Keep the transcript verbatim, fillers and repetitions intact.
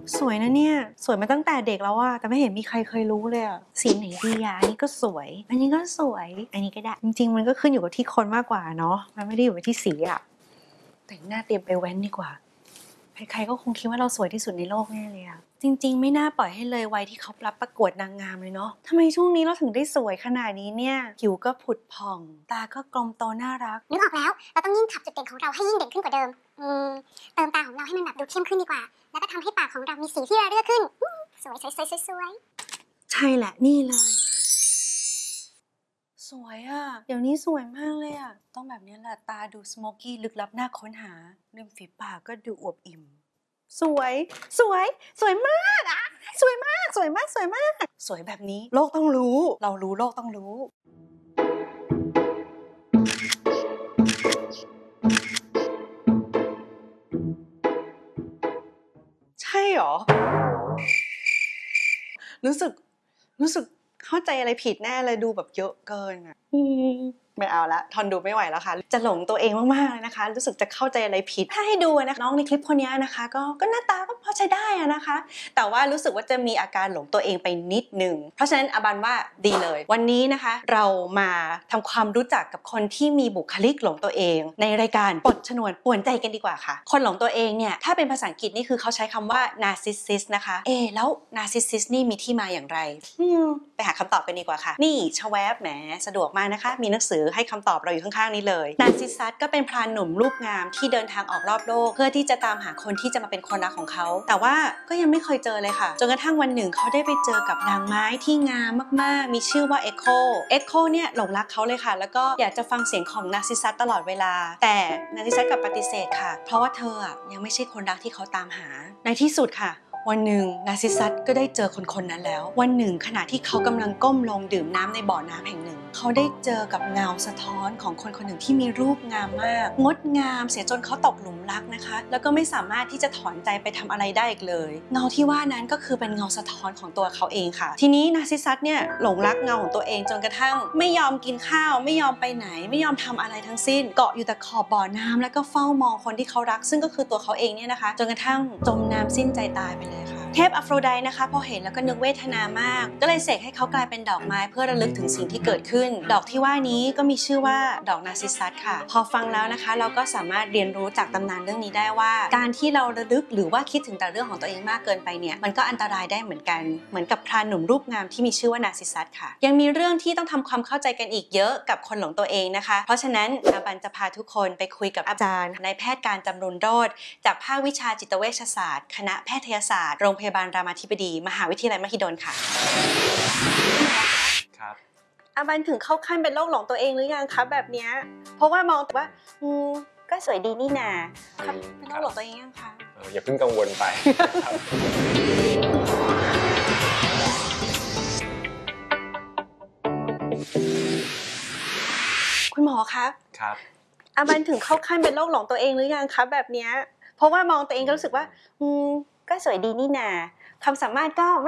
สวยนะเนี่ยสวยมาตั้งแต่เด็กแล้วอะแต่ไม่เห็นมีใครเคยรู้เลยอะสีไหนดีอะอันนี้ก็สวยอันนี้ก็สวยอันนี้ก็ได้จริงๆมันก็ขึ้นอยู่กับที่คนมากกว่าเนาะมันไม่ได้อยู่กับที่สีอะแต่งหน้าเตรียมไปแว้นดีกว่าใครๆก็คงคิดว่าเราสวยที่สุดในโลกแน่เลยอะจริงๆไม่น่าปล่อยให้เลยวัยที่เขารับประกวดนางงามเลยเนาะทำไมช่วงนี้เราถึงได้สวยขนาดนี้เนี่ยผิวก็ผุดผ่องตาก็กลมโตน่ารักนึกออกแล้วเราต้องยิ่งขับจุดเด่นของเราให้ยิ่งเด่นขึ้นกว่าเดิมอืมเติมตาของเราให้มันแบบดูเข้มขึ้นดีกว่าแล้วก็ทำให้ปากของเรามีสีที่ระเรื่อขึ้นสวยสวยสวยสวยใช่แหละนี่เลยสวยอะเดี๋ยวนี้สวยมากเลยอะต้องแบบนี้แหละตาดูสโมกี้ลึกลับน่าค้นหาริมฝีปากก็ดูอวบอิ่มสวยสวยสวยมากอะสวยมากสวยมากสวยมากสวยแบบนี้โลกต้องรู้เรารู้โลกต้องรู้ใช่หรอรู้สึกรู้สึกเข้าใจอะไรผิดแน่เลยดูแบบเยอะเกินอะไม่เอาละทนดูไม่ไหวแล้วค่ะจะหลงตัวเองมากๆเลยนะคะรู้สึกจะเข้าใจอะไรผิดถ้าให้ดูนะน้องในคลิปคนนี้นะคะก็ก็หน้าตาก็พอใช้ได้อะนะคะแต่ว่ารู้สึกว่าจะมีอาการหลงตัวเองไปนิดนึงเพราะฉะนั้นอบันว่าดีเลยวันนี้นะคะเรามาทำความรู้จักกับคนที่มีบุคลิกหลงตัวเองในรายการปลดฉนวนป่วนใจกันดีกว่าค่ะคนหลงตัวเองเนี่ยถ้าเป็นภาษาอังกฤษนี่คือเขาใช้คำว่า narcissist นะคะเอแล้ว narcissist นี่มีที่มาอย่างไรไปหาคำตอบกันดีกว่าค่ะนี่ชแวบแหมสะดวกมากนะคะมีหนังสือให้คำตอบเราอยู่ข้างๆนี้เลยนาร์ซิสซัสก็เป็นพรานหนุ่มรูปงามที่เดินทางออกรอบโลกเพื่อที่จะตามหาคนที่จะมาเป็นคนรักของเขาแต่ว่าก็ยังไม่เคยเจอเลยค่ะจนกระทั่งวันหนึ่งเขาได้ไปเจอกับนางไม้ที่งามมากๆมีชื่อว่าเอ็กโคเอ็กโคเนี่ยหลงรักเขาเลยค่ะแล้วก็อยากจะฟังเสียงของนาร์ซิสซัสตลอดเวลาแต่นาร์ซิสซัสกลับปฏิเสธค่ะเพราะว่าเธอยังไม่ใช่คนรักที่เขาตามหาในที่สุดค่ะวันหนึ่งนาร์ซิสซัสก็ได้เจอคนคนนั้นแล้ววันหนึ่งขณะที่เขากำลังก้มลงดื่มน้ำในบ่อน้ำแห่งหนึ่งเขาได้เจอกับเงาสะท้อนของคนคนหนึ่งที่มีรูปงามมากงดงามเสียจนเขาตกหลุมรักนะคะแล้วก็ไม่สามารถที่จะถอนใจไปทำอะไรได้อีกเลยเงาที่ว่านั้นก็คือเป็นเงาสะท้อนของตัวเขาเองค่ะทีนี้นาร์ซิสซัสเนี่ยหลงรักเงาของตัวเองจนกระทั่งไม่ยอมกินข้าวไม่ยอมไปไหนไม่ยอมทำอะไรทั้งสิ้นเกาะอยู่แต่ขอบบ่อน้ำแล้วก็เฝ้ามองคนที่เขารักซึ่งก็คือตัวเขาเองเนี่ยนะคะจนกระทั่งจมน้ำสิ้นใจตายไปเลยค่ะเทพอโฟรไดต์นะคะพอเห็นแล้วก็นึกเวทนามากก็เลยเสกให้เขากลายเป็นดอกไม้เพื่อระลึกถึงสิ่งที่เกิดขึ้นดอกที่ว่านี้ก็มีชื่อว่าดอกนาร์ซิสซัสค่ะพอฟังแล้วนะคะเราก็สามารถเรียนรู้จากตำนานเรื่องนี้ได้ว่าการที่เราระลึกหรือว่าคิดถึงแต่เรื่องของตัวเองมากเกินไปเนี่ยมันก็อันตรายได้เหมือนกันเหมือนกับพรานหนุ่มรูปงามที่มีชื่อว่านาร์ซิสซัสค่ะยังมีเรื่องที่ต้องทำความเข้าใจกันอีกเยอะกับคนหลงตัวเองนะคะเพราะฉะนั้นอาบันจะพาทุกคนไปคุยกับอาจารย์นายแพทย์การจำรุนโรจน์จากภาควิชาจิตเวชศาสตร์คณะแพทยศาสตร์โรงพยาบาลรามาธิบดีมหาวิทยาลัยมหิดลค่ะครับอาบันถึงเข้าขั้นเป็นโรคหลงตัวเองหรือยังคะแบบเนี้ยเพราะว่ามองแต่ว่าอืมก็สวยดีนี่นาครับเป็นโรคหลงตัวเองยังคะเอออย่าเพิ่งกังวลไปคุณหมอคะครับอาบันถึงเข้าขั้นเป็นโรคหลงตัวเองหรือยังคะแบบเนี้ยเพราะว่ามองตัวเองก็รู้สึกว่าอืมก็สวยดีนี่นาความสามารถก็